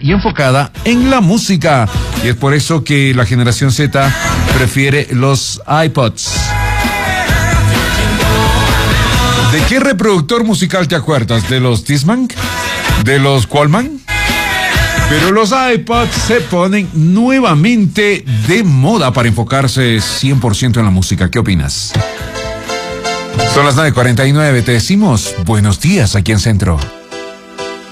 y enfocada en la música. Y es por eso que la generación Z prefiere los iPods. ¿De qué reproductor musical te acuerdas? ¿De los Discman? ¿De los Coleman? Pero los iPods se ponen nuevamente de moda para enfocarse 100% en la música. ¿Qué opinas? Son las 9:49. Te decimos buenos días aquí en Centro.